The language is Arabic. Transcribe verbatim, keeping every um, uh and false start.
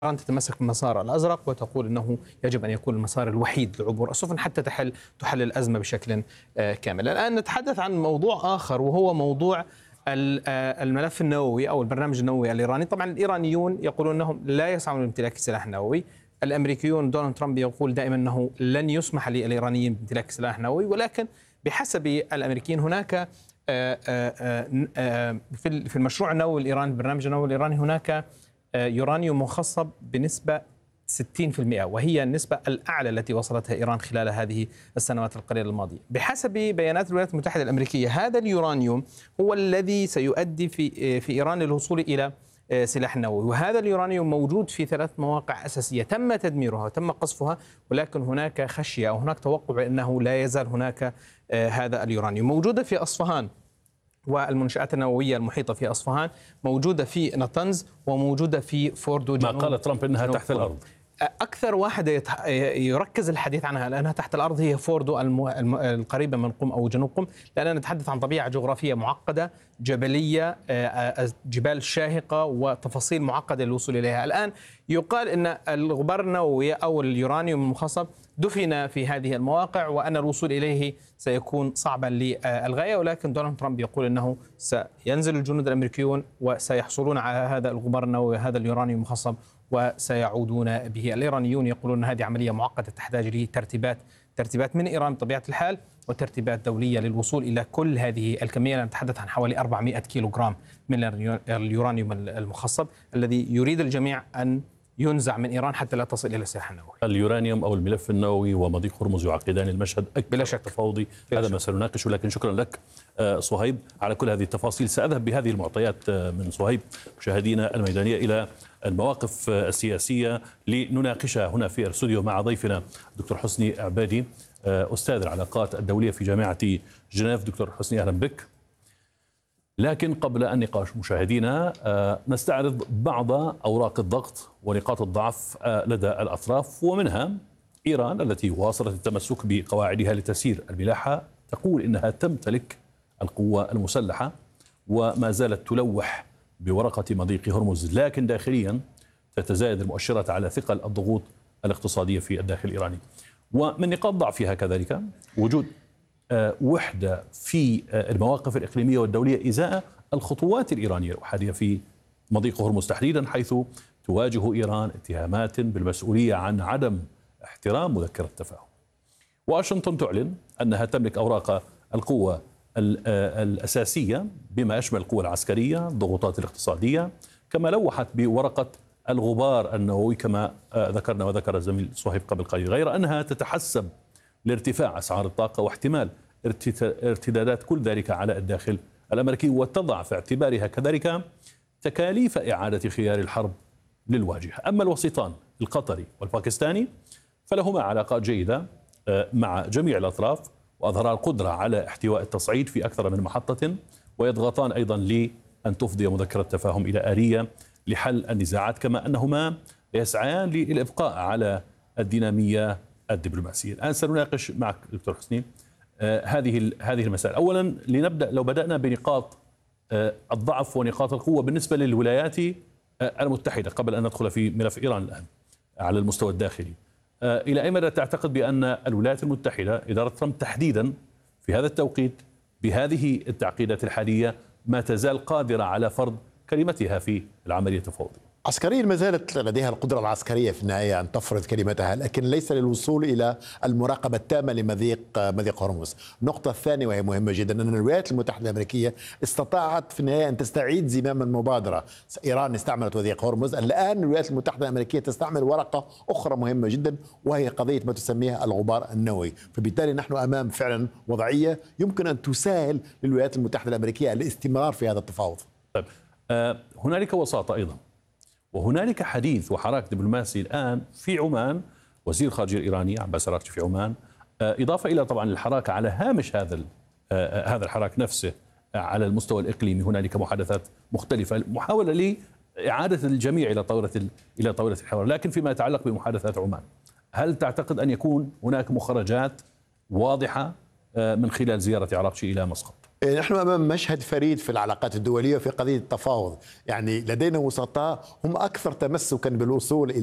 إيران تتمسك بالمسار الأزرق وتقول أنه يجب أن يكون المسار الوحيد لعبور السفن حتى تحل تحل الأزمة بشكل كامل. الآن نتحدث عن موضوع آخر وهو موضوع الملف النووي أو البرنامج النووي الإيراني. طبعا الإيرانيون يقولون أنهم لا يسعون لامتلاك سلاح نووي. الأمريكيون دونالد ترامب يقول دائما أنه لن يسمح للإيرانيين بامتلاك سلاح نووي، ولكن بحسب الأمريكيين هناك في المشروع النووي الإيراني البرنامج النووي الإيراني هناك يورانيوم مخصب بنسبة ستين بالمئة، وهي النسبة الأعلى التي وصلتها إيران خلال هذه السنوات القليلة الماضية. بحسب بيانات الولايات المتحدة الأمريكية هذا اليورانيوم هو الذي سيؤدي في في إيران للوصول إلى سلاح نووي، وهذا اليورانيوم موجود في ثلاث مواقع أساسية تم تدميرها وتم قصفها، ولكن هناك خشية أو هناك توقع أنه لا يزال هناك هذا اليورانيوم. موجودة في أصفهان والمنشآت النووية المحيطة في أصفهان، موجودة في نطنز، وموجودة في فوردو ما قال ترامب أنها تحت الأرض. أكثر واحدة يركز الحديث عنها لأنها تحت الأرض هي فوردو القريبة من قم أو جنوب قم، لأننا نتحدث عن طبيعة جغرافية معقدة جبلية، جبال شاهقة وتفاصيل معقدة للوصول إليها. الآن يقال أن الغبار النووي أو اليورانيوم المخصب دفن في هذه المواقع وأن الوصول إليه سيكون صعبا للغاية، ولكن دونالد ترامب يقول أنه سينزل الجنود الأمريكيون وسيحصلون على هذا الغبار النووي هذا اليورانيوم المخصب وسيعودون به. الإيرانيون يقولون أن هذه عملية معقدة تحتاج لترتيبات ترتيبات من إيران بطبيعة الحال وترتيبات دولية للوصول إلى كل هذه الكمية. نتحدث عن حوالي أربعمئة كيلوغرام من اليورانيوم المخصب الذي يريد الجميع أن ينزع من إيران حتى لا تصل إلى السلاح النووي. اليورانيوم أو الملف النووي ومضيق هرمز يعقدان المشهد أكثر بلا شك تفاوضي. هذا ما سنناقشه، لكن شكرا لك صهيب على كل هذه التفاصيل. سأذهب بهذه المعطيات من صهيب مشاهدينا الميدانية إلى المواقف السياسية لنناقشها هنا في الاستوديو مع ضيفنا دكتور حسني عبادي أستاذ العلاقات الدولية في جامعة جنيف. دكتور حسني أهلا بك. لكن قبل النقاش مشاهدينا نستعرض بعض أوراق الضغط ونقاط الضعف لدى الأطراف، ومنها إيران التي واصلت التمسك بقواعدها لتسيير الملاحة، تقول إنها تمتلك القوة المسلحة وما زالت تلوح بورقة مضيق هرمز، لكن داخليا تتزايد المؤشرات على ثقل الضغوط الاقتصادية في الداخل الإيراني. ومن نقاط ضعفها كذلك وجود وحدة في المواقف الإقليمية والدولية إزاء الخطوات الإيرانية الأحادية في مضيق هرمز تحديدا، حيث تواجه إيران اتهامات بالمسؤولية عن عدم احترام مذكرة التفاهم. واشنطن تعلن أنها تملك أوراق القوة الأساسية بما يشمل القوة العسكرية، الضغوطات الاقتصادية، كما لوحت بورقة الغبار النووي كما ذكرنا وذكر الزميل صهيب قبل قليل، غير أنها تتحسب لارتفاع أسعار الطاقة واحتمال ارتدادات كل ذلك على الداخل الأمريكي، وتضع في اعتبارها كذلك تكاليف إعادة خيار الحرب للواجهة. أما الوسيطان القطري والباكستاني فلهما علاقات جيدة مع جميع الأطراف، وأظهرا القدرة على احتواء التصعيد في أكثر من محطة، ويضغطان أيضا لأن تفضي مذكرة التفاهم إلى آلية لحل النزاعات، كما أنهما يسعيان للإبقاء على الدينامية الدبلوماسية. الآن سنناقش معك دكتور حسني آه هذه هذه المسائل. أولا لنبدأ لو بدأنا بنقاط آه الضعف ونقاط القوة بالنسبة للولايات آه المتحدة قبل أن ندخل في ملف إيران الآن على المستوى الداخلي. آه إلى أي مدى تعتقد بأن الولايات المتحدة إدارة ترامب تحديدا في هذا التوقيت بهذه التعقيدات الحالية ما تزال قادرة على فرض كلمتها في العملية التفاوضية؟ عسكريا ما زالت لديها القدرة العسكرية في النهاية أن تفرض كلمتها، لكن ليس للوصول إلى المراقبة التامة لمضيق مضيق هرمز. النقطة الثانية وهي مهمة جدا أن الولايات المتحدة الأمريكية استطاعت في النهاية أن تستعيد زمام المبادرة. إيران استعملت مضيق هرمز، الآن الولايات المتحدة الأمريكية تستعمل ورقة أخرى مهمة جدا وهي قضية ما تسميها الغبار النووي. فبالتالي نحن أمام فعلا وضعية يمكن أن تسهل للولايات المتحدة الأمريكية الاستمرار في هذا التفاوض. طيب آه هنالك وساطة أيضا، وهنالك حديث وحراك دبلوماسي الآن في عمان. وزير الخارجية الإيراني عباس أراغچي في عمان، إضافة إلى طبعا الحراك على هامش هذا هذا الحراك نفسه على المستوى الإقليمي، هنالك محادثات مختلفة، محاولة لإعادة الجميع إلى طاولة إلى طاولة الحوار. لكن فيما يتعلق بمحادثات عمان، هل تعتقد أن يكون هناك مخرجات واضحة من خلال زيارة أراغچي إلى مسقط؟ نحن أمام مشهد فريد في العلاقات الدولية في قضية التفاوض. يعني لدينا وسطاء هم أكثر تمسكا بالوصول